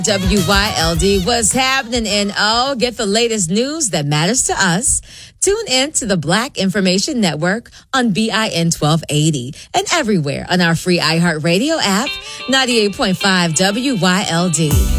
WYLD, what's happening? And get the latest news that matters to us. Tune in to the Black Information Network on BIN 1280 and everywhere on our free iHeartRadio app, 98.5 WYLD.